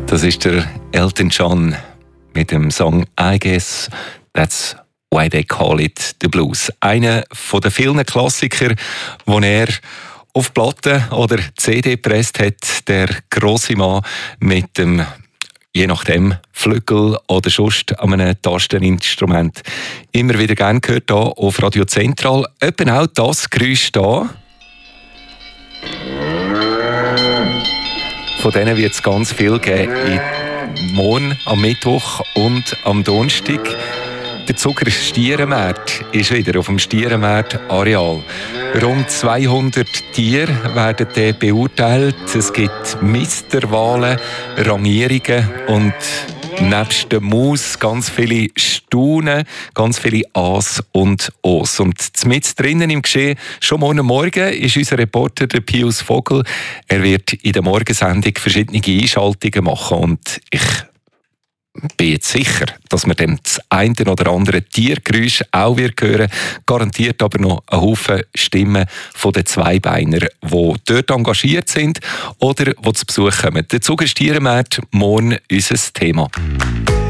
Das ist der Elton John mit dem Song I Guess That's Why They Call It The Blues. Einer von den vielen Klassiker, den er auf Platte oder CD gepresst hat, der grosse Mann mit dem, je nachdem, Flügel oder sonst an einem Tasteninstrument. Immer wieder gerne gehört hier auf Radio Zentral. Etwa auch das Geräusch hier. Von denen wird es ganz viel geben. Morgen, am Mittwoch und am Donnerstag. Der Zucker Stierenmarkt ist wieder auf dem Stierenmarkt-Areal. Rund 200 Tiere werden dort beurteilt. Es gibt Misterwahlen, Rangierungen und nebst der Maus ganz viele Staunen, ganz viele A's und O's. Und mitten drinnen im Geschehen, schon morgen Morgen, ist unser Reporter der Pius Vogel. Er wird in der Morgensendung verschiedene Einschaltungen machen und ich bin jetzt sicher, dass man dem das eine oder andere Tiergeräusch auch wird hören. Garantiert aber noch einen Haufen Stimmen von den Zweibeiner, die dort engagiert sind oder die zu Besuch kommen. Der Zucker Stierenmarkt, morgen unser Thema.